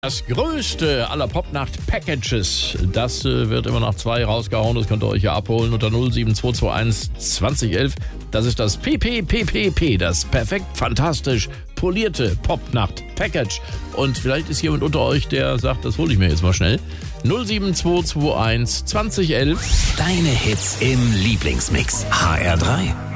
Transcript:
Das größte aller Popnacht-Packages, das wird immer nach 2 rausgehauen. Das könnt ihr euch ja abholen unter 07221 2011. Das ist das PPPPP, das perfekt, fantastisch polierte Popnacht-Package. Und vielleicht ist jemand unter euch, der sagt, das hole ich mir jetzt mal schnell. 07221 2011. Deine Hits im Lieblingsmix. HR3.